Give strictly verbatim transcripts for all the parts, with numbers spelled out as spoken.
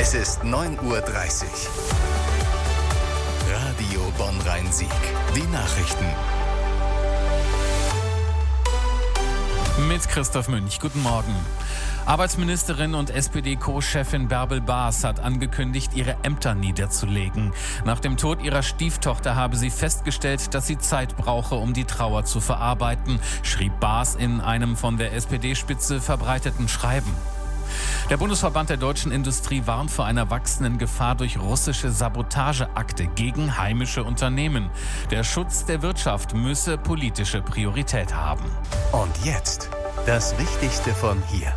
Es ist neun Uhr dreißig. Radio Bonn-Rhein-Sieg. Die Nachrichten. Mit Christoph Münch. Guten Morgen. Arbeitsministerin und S P D-Co-Chefin Bärbel Baas hat angekündigt, ihre Ämter niederzulegen. Nach dem Tod ihrer Stieftochter habe sie festgestellt, dass sie Zeit brauche, um die Trauer zu verarbeiten, schrieb Baas in einem von der S P D-Spitze verbreiteten Schreiben. Der Bundesverband der deutschen Industrie warnt vor einer wachsenden Gefahr durch russische Sabotageakte gegen heimische Unternehmen. Der Schutz der Wirtschaft müsse politische Priorität haben. Und jetzt das Wichtigste von hier.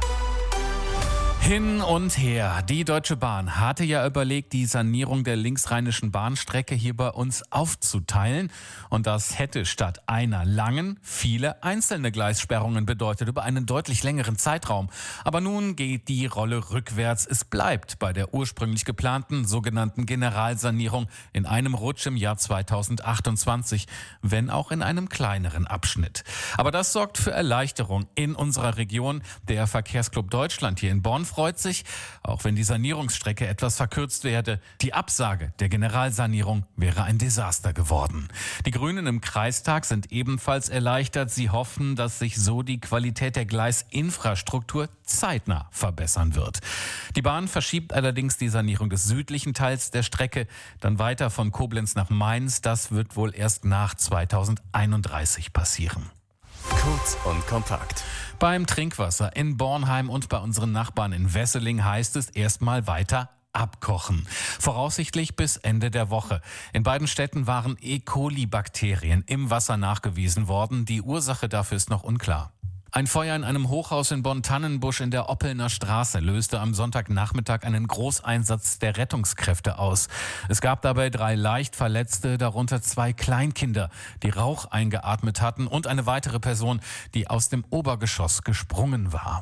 Hin und her. Die Deutsche Bahn hatte ja überlegt, die Sanierung der linksrheinischen Bahnstrecke hier bei uns aufzuteilen. Und das hätte statt einer langen viele einzelne Gleissperrungen bedeutet über einen deutlich längeren Zeitraum. Aber nun geht die Rolle rückwärts. Es bleibt bei der ursprünglich geplanten sogenannten Generalsanierung in einem Rutsch im Jahr zweitausendachtundzwanzig, wenn auch in einem kleineren Abschnitt. Aber das sorgt für Erleichterung in unserer Region. Der Verkehrsclub Deutschland hier in Bonn freut sich, auch wenn die Sanierungsstrecke etwas verkürzt werde. Die Absage der Generalsanierung wäre ein Desaster geworden. Die Grünen im Kreistag sind ebenfalls erleichtert. Sie hoffen, dass sich so die Qualität der Gleisinfrastruktur zeitnah verbessern wird. Die Bahn verschiebt allerdings die Sanierung des südlichen Teils der Strecke, dann weiter von Koblenz nach Mainz. Das wird wohl erst nach zweitausendeinunddreißig passieren. Kurz und kompakt. Beim Trinkwasser in Bornheim und bei unseren Nachbarn in Wesseling heißt es erstmal weiter abkochen. Voraussichtlich bis Ende der Woche. In beiden Städten waren E. coli-Bakterien im Wasser nachgewiesen worden. Die Ursache dafür ist noch unklar. Ein Feuer in einem Hochhaus in Bonn-Tannenbusch in der Oppelner Straße löste am Sonntagnachmittag einen Großeinsatz der Rettungskräfte aus. Es gab dabei drei leicht Verletzte, darunter zwei Kleinkinder, die Rauch eingeatmet hatten, und eine weitere Person, die aus dem Obergeschoss gesprungen war.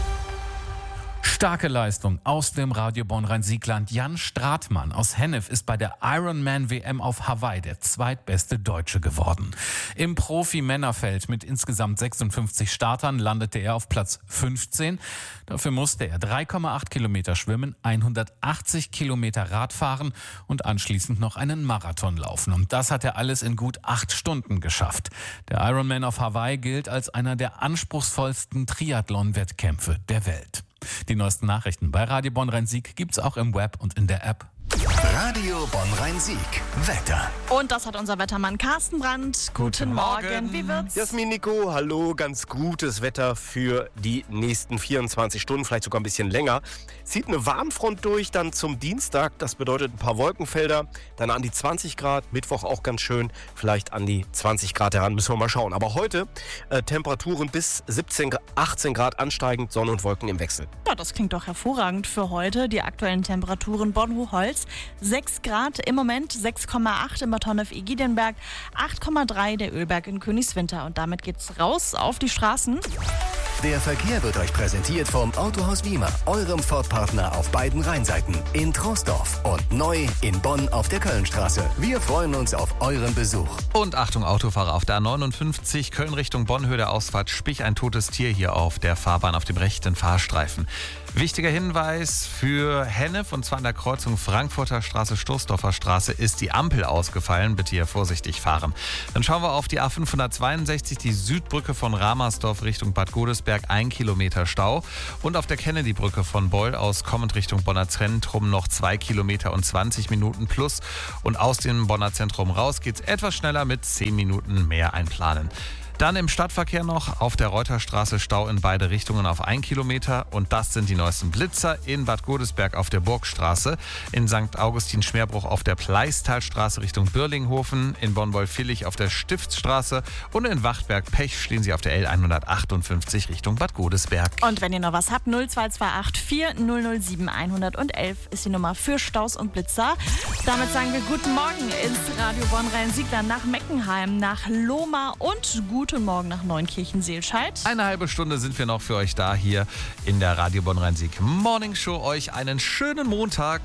Starke Leistung aus dem Radio Bonn-Rhein-Sieg-Land. Jan Stratmann aus Hennef ist bei der Ironman-W M auf Hawaii der zweitbeste Deutsche geworden. Im Profi-Männerfeld mit insgesamt sechsundfünfzig Startern landete er auf Platz fünfzehn. Dafür musste er drei Komma acht Kilometer schwimmen, hundertachtzig Kilometer Rad fahren und anschließend noch einen Marathon laufen. Und das hat er alles in gut acht Stunden geschafft. Der Ironman auf Hawaii gilt als einer der anspruchsvollsten Triathlon-Wettkämpfe der Welt. Die neuesten Nachrichten bei Radio Bonn-Rhein-Sieg gibt's auch im Web und in der App. Radio Bonn-Rhein-Sieg. Wetter. Und das hat unser Wettermann Carsten Brandt. Guten, Guten Morgen. Morgen. Wie wird's? Jasmin, Nico, hallo. Ganz gutes Wetter für die nächsten vierundzwanzig Stunden, vielleicht sogar ein bisschen länger. Zieht eine Warmfront durch, dann zum Dienstag. Das bedeutet ein paar Wolkenfelder. Dann an die zwanzig Grad. Mittwoch auch ganz schön. Vielleicht an die zwanzig Grad heran. Müssen wir mal schauen. Aber heute äh, Temperaturen bis siebzehn, achtzehn Grad ansteigend. Sonne und Wolken im Wechsel. Ja, das klingt doch hervorragend für heute. Die aktuellen Temperaturen Bonn-Hochholz. sechs Grad im Moment, sechs Komma acht im Bad Honnef-Egidionberg, acht Komma drei der Ölberg in Königswinter. Und damit geht's raus auf die Straßen. Der Verkehr wird euch präsentiert vom Autohaus Wiemer, eurem Ford-Partner auf beiden Rheinseiten, in Troisdorf und neu in Bonn auf der Kölnstraße. Wir freuen uns auf euren Besuch. Und Achtung Autofahrer, auf der A neunundfünfzig Köln Richtung Bonn, Höhe der Ausfahrt Spich, ein totes Tier hier auf der Fahrbahn auf dem rechten Fahrstreifen. Wichtiger Hinweis für Hennef, und zwar an der Kreuzung Frankfurter Straße, Stoßdorfer Straße, ist die Ampel ausgefallen. Bitte hier vorsichtig fahren. Dann schauen wir auf die A fünfhundertzweiundsechzig, die Südbrücke von Ramersdorf Richtung Bad Godesberg, ein Kilometer Stau. Und auf der Kennedy-Brücke von Beul aus kommend Richtung Bonner Zentrum noch zwei Kilometer und zwanzig Minuten plus. Und aus dem Bonner Zentrum raus geht's etwas schneller mit zehn Minuten mehr einplanen. Dann im Stadtverkehr noch auf der Reuterstraße Stau in beide Richtungen auf ein Kilometer. Und das sind die neuesten Blitzer in Bad Godesberg auf der Burgstraße, in Sankt Augustin-Schmerbruch auf der Pleistalstraße Richtung Birlinghofen, in Bonn-Wolfvillig auf der Stiftsstraße und in Wachtberg-Pech stehen sie auf der L hundertachtundfünfzig Richtung Bad Godesberg. Und wenn ihr noch was habt, null zwei zwei acht vier null null sieben eins eins eins ist die Nummer für Staus und Blitzer. Damit sagen wir guten Morgen ins Radio Bonn-Rhein-Sieg-Land nach Meckenheim, nach Lohmar und Guten Morgen nach Neunkirchen-Seelscheid. Eine halbe Stunde sind wir noch für euch da hier in der Radio Bonn-Rhein-Sieg Morning Show. Euch einen schönen Montag.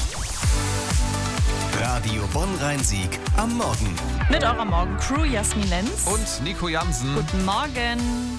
Radio Bonn-Rhein-Sieg am Morgen. Mit eurer Morgencrew Jasmin Lenz und Nico Jamsen. Guten Morgen.